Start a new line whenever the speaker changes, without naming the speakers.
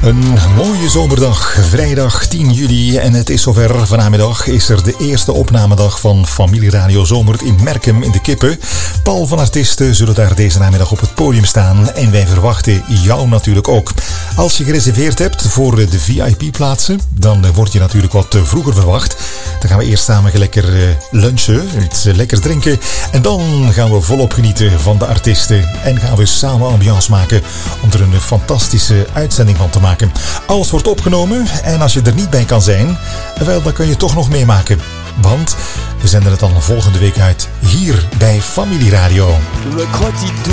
Een mooie zomerdag, vrijdag 10 juli en het is zover. Vanmiddag is er de eerste opnamedag van Familieradio Zomert in Merkem in de Kippen. Tal van artiesten zullen daar deze namiddag op het podium staan en wij verwachten jou natuurlijk ook. Als je gereserveerd hebt voor de VIP-plaatsen, dan word je natuurlijk wat vroeger verwacht. Dan gaan we eerst samen lekker lunchen, iets lekkers drinken en dan gaan we volop genieten van de artiesten en gaan we samen ambiance maken om er een fantastische uitzending van te maken. Alles wordt opgenomen en als je er niet bij kan zijn, wel, dan kun je toch nog meemaken. Want we zenden het dan volgende week uit hier bij Familieradio.
Le crotti